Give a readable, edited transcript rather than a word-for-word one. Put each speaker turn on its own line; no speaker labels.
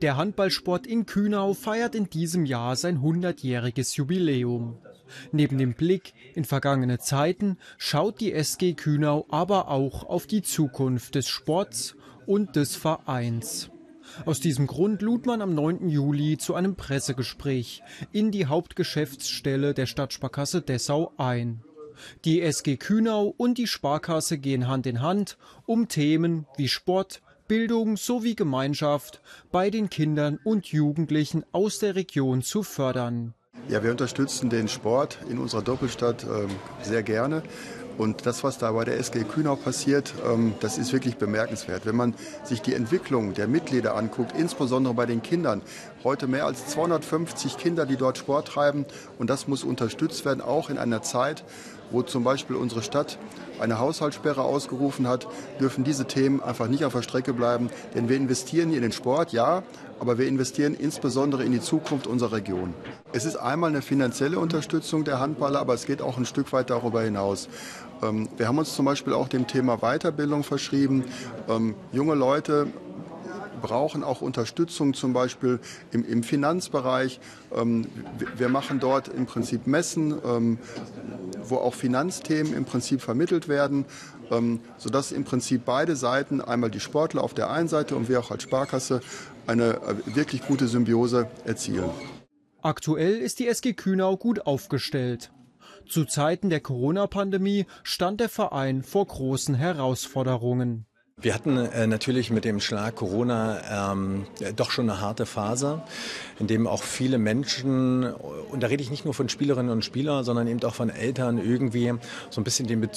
Der Handballsport in Kühnau feiert in diesem Jahr sein 100-jähriges Jubiläum. Neben dem Blick in vergangene Zeiten schaut die SG Kühnau aber auch auf die Zukunft des Sports und des Vereins. Aus diesem Grund lud man am 9. Juli zu einem Pressegespräch in die Hauptgeschäftsstelle der Stadtsparkasse Dessau ein. Die SG Kühnau und die Sparkasse gehen Hand in Hand, um Themen wie Sport, Bildung sowie Gemeinschaft bei den Kindern und Jugendlichen aus der Region zu fördern.
Ja, wir unterstützen den Sport in unserer Doppelstadt sehr gerne. Und das, was da bei der SG Kühnau passiert, das ist wirklich bemerkenswert. Wenn man sich die Entwicklung der Mitglieder anguckt, insbesondere bei den Kindern, heute mehr als 250 Kinder, die dort Sport treiben. Und das muss unterstützt werden, auch in einer Zeit, wo zum Beispiel unsere Stadt eine Haushaltssperre ausgerufen hat, dürfen diese Themen einfach nicht auf der Strecke bleiben. Denn wir investieren hier in den Sport, ja, aber wir investieren insbesondere in die Zukunft unserer Region. Es ist einmal eine finanzielle Unterstützung der Handballer, aber es geht auch ein Stück weit darüber hinaus. Wir haben uns zum Beispiel auch dem Thema Weiterbildung verschrieben. Junge Leute brauchen auch Unterstützung, zum Beispiel im Finanzbereich. Wir machen dort im Prinzip Messen, wo auch Finanzthemen im Prinzip vermittelt werden, sodass im Prinzip beide Seiten, einmal die Sportler auf der einen Seite und wir auch als Sparkasse, eine wirklich gute Symbiose erzielen.
Aktuell ist die SG Kühnau gut aufgestellt. Zu Zeiten der Corona-Pandemie stand der Verein vor großen Herausforderungen.
Wir hatten natürlich mit dem Schlag Corona doch schon eine harte Phase, in dem auch viele Menschen, und da rede ich nicht nur von Spielerinnen und Spielern, sondern eben auch von Eltern, irgendwie so ein bisschen den Bezug